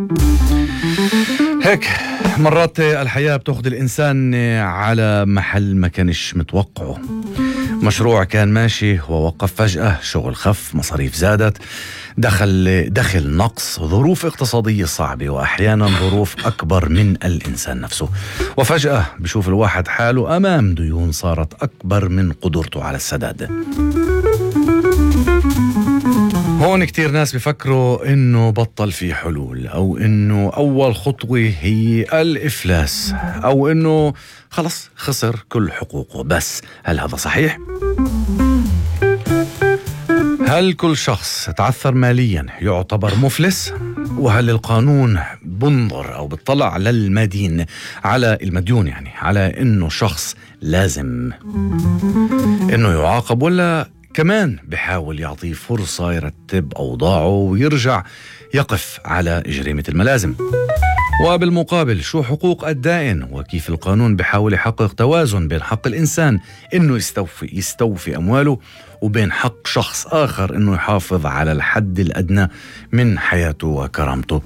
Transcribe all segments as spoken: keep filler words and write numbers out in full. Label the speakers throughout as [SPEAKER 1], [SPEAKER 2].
[SPEAKER 1] هيك مرات الحياة بتاخذ الإنسان على محل ما كانش متوقعه. مشروع كان ماشي ووقف فجأة، شغل خف، مصاريف زادت، دخل دخل نقص، ظروف اقتصادية صعبة، وأحيانا ظروف أكبر من الإنسان نفسه. وفجأة بشوف الواحد حاله أمام ديون صارت أكبر من قدرته على السداد. هون كتير ناس بيفكروا إنه بطل في حلول، أو إنه أول خطوة هي الإفلاس، أو إنه خلص خسر كل حقوقه. بس هل هذا صحيح؟ هل كل شخص تعثر ماليا يعتبر مفلس؟ وهل القانون بنظر أو بتطلع على المدين على المديون يعني على إنه شخص لازم إنه يعاقب، ولا كمان بحاول يعطيه فرصة يرتب أوضاعه ويرجع يقف على جريمة الملازم؟ وبالمقابل شو حقوق الدائن، وكيف القانون بحاول يحقق توازن بين حق الإنسان إنه يستوفي يستوفي أمواله وبين حق شخص آخر إنه يحافظ على الحد الأدنى من حياته وكرامته.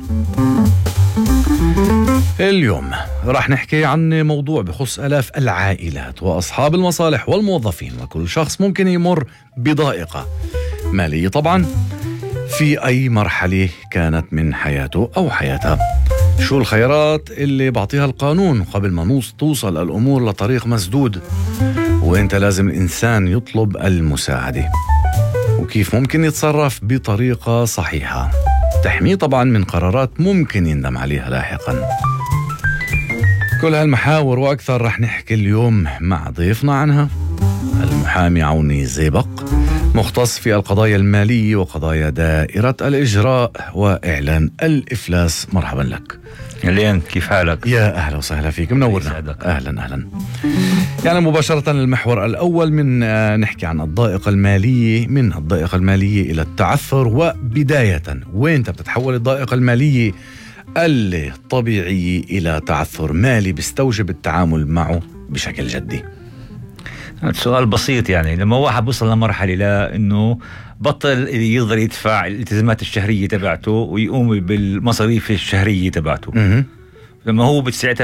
[SPEAKER 1] اليوم راح نحكي عن موضوع بخص آلاف العائلات وأصحاب المصالح والموظفين، وكل شخص ممكن يمر بضائقة مالية طبعا في أي مرحلة كانت من حياته أو حياتها. شو الخيارات اللي بعطيها القانون قبل ما نوص توصل الأمور لطريق مسدود؟ وإنت لازم الإنسان يطلب المساعدة، وكيف ممكن يتصرف بطريقة صحيحة تحميه طبعا من قرارات ممكن يندم عليها لاحقا. كل هالمحاور وأكثر رح نحكي اليوم مع ضيفنا عنها، المحامي عوني زيبق، مختص في القضايا المالية وقضايا دائرة الإجراء وإعلان الإفلاس. مرحبا لك.
[SPEAKER 2] لين كيف حالك؟
[SPEAKER 1] يا أهلا وسهلا فيك، منورنا. أهلا أهلا. يعني مباشرة المحور الأول من آه نحكي عن الضائقة المالية، من الضائقة المالية إلى التعثر، وبداية وين بتتحول الضائقة المالية الطبيعية إلى تعثر مالي بيستوجب التعامل معه بشكل جدي؟
[SPEAKER 2] سؤال بسيط. يعني لما واحد بوصل لمرحلة لأنه بطل يقدر يدفع الالتزامات الشهرية تبعته ويقوم بالمصاريف الشهرية تبعته، لما هو بتساعتها